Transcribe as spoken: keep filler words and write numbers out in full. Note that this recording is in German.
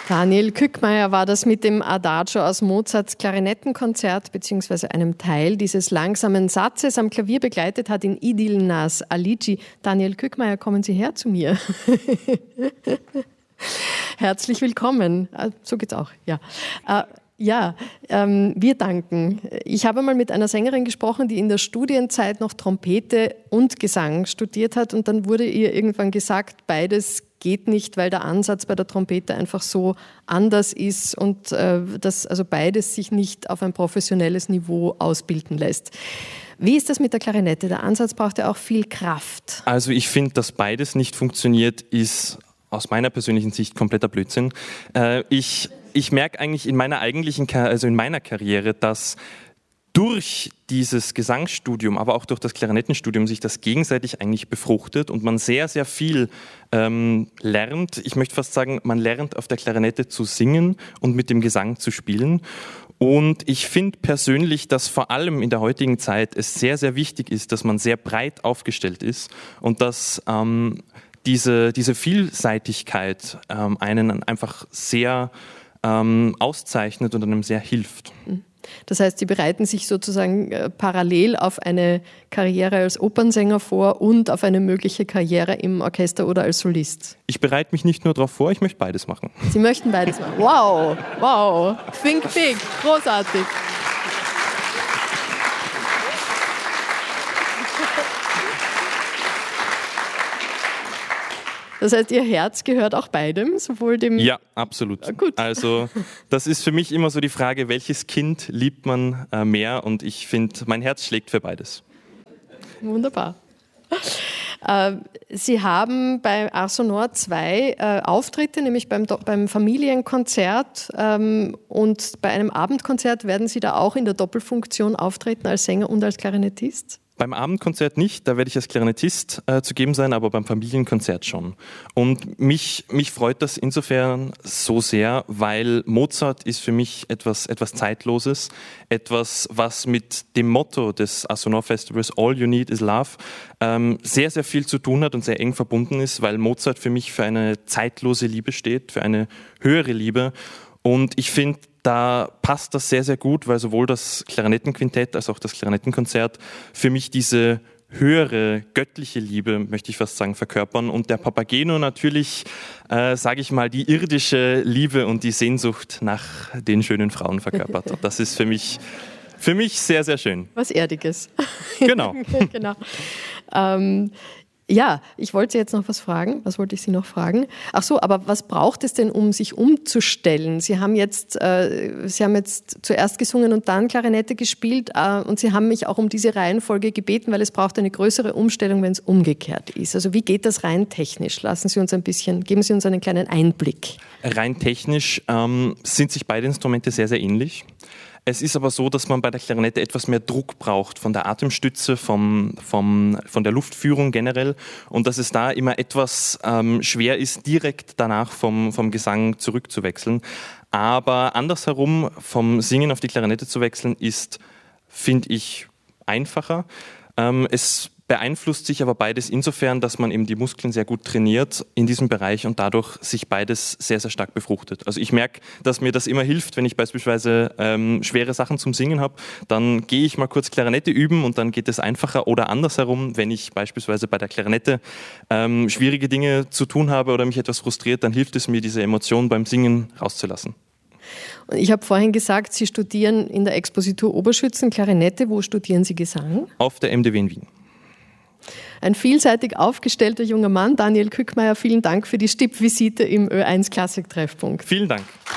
Daniel Kückmeier war das mit dem Adagio aus Mozarts Klarinettenkonzert beziehungsweise einem Teil dieses langsamen Satzes. Am Klavier begleitet hat ihn Idil Nas Alici. Daniel Kückmeier, kommen Sie her zu mir. Herzlich willkommen. So geht's auch, ja. Ja, ähm, wir danken. Ich habe mal mit einer Sängerin gesprochen, die in der Studienzeit noch Trompete und Gesang studiert hat und dann wurde ihr irgendwann gesagt, beides geht nicht, weil der Ansatz bei der Trompete einfach so anders ist und äh, dass also beides sich nicht auf ein professionelles Niveau ausbilden lässt. Wie ist das mit der Klarinette? Der Ansatz braucht ja auch viel Kraft. Also ich finde, dass beides nicht funktioniert, ist aus meiner persönlichen Sicht kompletter Blödsinn. Äh, ich ich merke eigentlich in meiner eigentlichen, also in meiner Karriere, dass durch dieses Gesangsstudium, aber auch durch das Klarinettenstudium sich das gegenseitig eigentlich befruchtet und man sehr, sehr viel ähm, lernt. Ich möchte fast sagen, man lernt auf der Klarinette zu singen und mit dem Gesang zu spielen. Und ich finde persönlich, dass vor allem in der heutigen Zeit es sehr, sehr wichtig ist, dass man sehr breit aufgestellt ist und dass ähm, diese, diese Vielseitigkeit ähm, einen einfach sehr ähm, auszeichnet und einem sehr hilft. Das heißt, Sie bereiten sich sozusagen äh, parallel auf eine Karriere als Opernsänger vor und auf eine mögliche Karriere im Orchester oder als Solist. Ich bereite mich nicht nur darauf vor, ich möchte beides machen. Sie möchten beides machen. Wow, wow, think big, großartig. Das heißt, Ihr Herz gehört auch beidem, sowohl dem... Ja, absolut. Gut. Also das ist für mich immer so die Frage, welches Kind liebt man äh, mehr? Und ich finde, mein Herz schlägt für beides. Wunderbar. Äh, Sie haben bei Ars Sonor zwei äh, Auftritte, nämlich beim, beim Familienkonzert ähm, und bei einem Abendkonzert. Werden Sie da auch in der Doppelfunktion auftreten als Sänger und als Klarinettist? Beim Abendkonzert nicht, da werde ich als Klarinettist äh, zu geben sein, aber beim Familienkonzert schon. Und mich, mich freut das insofern so sehr, weil Mozart ist für mich etwas, etwas Zeitloses, etwas, was mit dem Motto des Ars Sonor Festivals All You Need Is Love ähm, sehr, sehr viel zu tun hat und sehr eng verbunden ist, weil Mozart für mich für eine zeitlose Liebe steht, für eine höhere Liebe. Und ich finde, da passt das sehr, sehr gut, weil sowohl das Klarinettenquintett als auch das Klarinettenkonzert für mich diese höhere, göttliche Liebe, möchte ich fast sagen, verkörpern. Und der Papageno natürlich, äh, sage ich mal, die irdische Liebe und die Sehnsucht nach den schönen Frauen verkörpert. Das ist für mich, für mich sehr, sehr schön. Was Erdiges. Genau. Genau. Ähm, Ja, ich wollte Sie jetzt noch was fragen. Was wollte ich Sie noch fragen? Ach so, aber was braucht es denn, um sich umzustellen? Sie haben jetzt, äh, Sie haben jetzt zuerst gesungen und dann Klarinette gespielt äh, und Sie haben mich auch um diese Reihenfolge gebeten, weil es braucht eine größere Umstellung, wenn es umgekehrt ist. Also wie geht das rein technisch? Lassen Sie uns ein bisschen, geben Sie uns einen kleinen Einblick. Rein technisch ähm, sind sich beide Instrumente sehr, sehr ähnlich. Es ist aber so, dass man bei der Klarinette etwas mehr Druck braucht von der Atemstütze, vom, vom, von der Luftführung generell und dass es da immer etwas ähm, schwer ist, direkt danach vom, vom Gesang zurückzuwechseln. Aber andersherum, vom Singen auf die Klarinette zu wechseln, ist, finde ich, einfacher. Ähm, es beeinflusst sich aber beides insofern, dass man eben die Muskeln sehr gut trainiert in diesem Bereich und dadurch sich beides sehr, sehr stark befruchtet. Also ich merke, dass mir das immer hilft, wenn ich beispielsweise ähm, schwere Sachen zum Singen habe, dann gehe ich mal kurz Klarinette üben und dann geht es einfacher oder andersherum, wenn ich beispielsweise bei der Klarinette ähm, schwierige Dinge zu tun habe oder mich etwas frustriert, dann hilft es mir, diese Emotionen beim Singen rauszulassen. Ich habe vorhin gesagt, Sie studieren in der Expositur Oberschützen Klarinette. Wo studieren Sie Gesang? Auf der M D W in Wien. Ein vielseitig aufgestellter junger Mann, Daniel Kückmeier, vielen Dank für die Stippvisite im Ö eins Klassik-Treffpunkt. Vielen Dank.